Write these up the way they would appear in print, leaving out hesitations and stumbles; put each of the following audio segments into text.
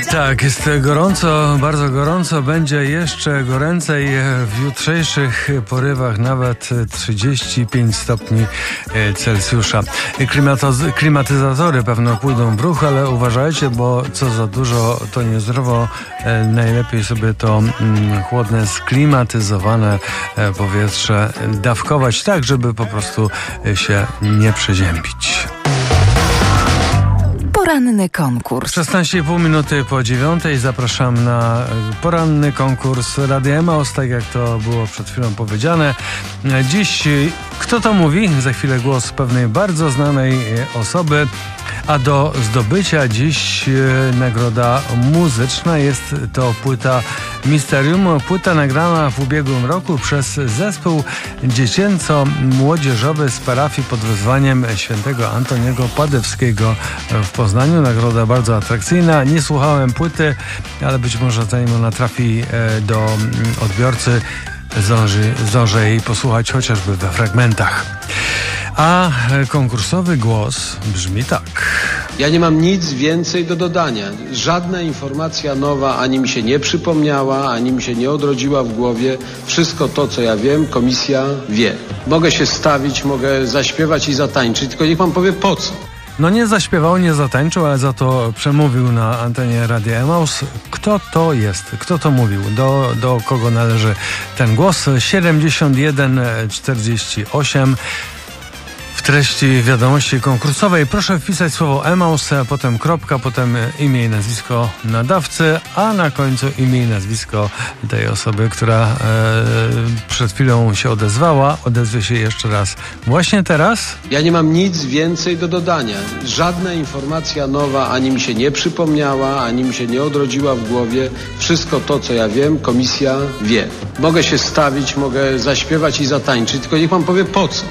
Tak, jest gorąco, bardzo gorąco, będzie jeszcze goręcej w jutrzejszych porywach, nawet 35 stopni Celsjusza. Klimatyzatory pewno pójdą w ruch, ale uważajcie, bo co za dużo to niezdrowo. Najlepiej sobie to chłodne, sklimatyzowane powietrze dawkować tak, żeby po prostu się nie przeziębić. Poranny konkurs. 16,5 minuty po 9:00 zapraszam na poranny konkurs Radia Emaus, tak jak to było przed chwilą powiedziane. Dziś kto to mówi? Za chwilę głos pewnej bardzo znanej osoby. A do zdobycia dziś nagroda muzyczna. Jest to płyta Misterium. Płyta nagrana w ubiegłym roku przez zespół dziecięco-młodzieżowy z parafii pod wezwaniem świętego Antoniego Padewskiego w Poznaniu. Nagroda bardzo atrakcyjna. Nie słuchałem płyty, ale być może zanim ona trafi do odbiorcy, zdążę jej posłuchać chociażby we fragmentach. A konkursowy głos brzmi tak. Ja nie mam nic więcej do dodania. Żadna informacja nowa ani mi się nie przypomniała, ani mi się nie odrodziła w głowie. Wszystko to, co ja wiem, komisja wie. Mogę się stawić, mogę zaśpiewać i zatańczyć, tylko niech pan powie po co. No nie zaśpiewał, nie zatańczył, ale za to przemówił na antenie Radia Emaus. Kto to jest? Kto to mówił? Do kogo należy ten głos? 7148. W treści wiadomości konkursowej proszę wpisać słowo Emaus, potem kropka, potem imię i nazwisko nadawcy, a na końcu imię i nazwisko tej osoby, która przed chwilą się odezwała. Odezwie się jeszcze raz właśnie teraz. Ja nie mam nic więcej do dodania. Żadna informacja nowa ani mi się nie przypomniała, ani mi się nie odrodziła w głowie. Wszystko to, co ja wiem, komisja wie. Mogę się stawić, mogę zaśpiewać i zatańczyć, tylko niech pan powie po co.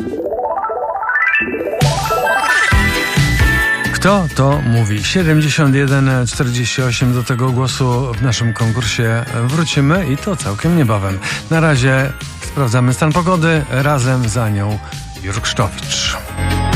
Kto to mówi? 7148 do tego głosu w naszym konkursie wrócimy i to całkiem niebawem. Na razie sprawdzamy stan pogody, razem za nią Jurk Sztowicz.